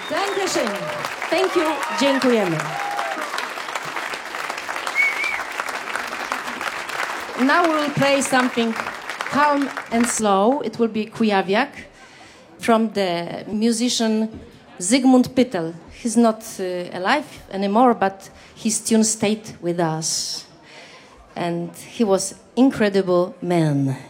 Dankeschön. Thank you, dziękujemy. Now we will play something calm and slow. It will be Kujawiak from the musician Zygmunt Pytel. He's not alive anymore, but his tune stayed with us. And he was incredible man.